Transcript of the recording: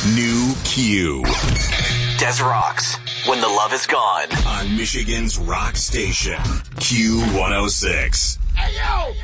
New Q. Des Rocks, when the love is gone. On Michigan's rock station, Q106. Hey, yo!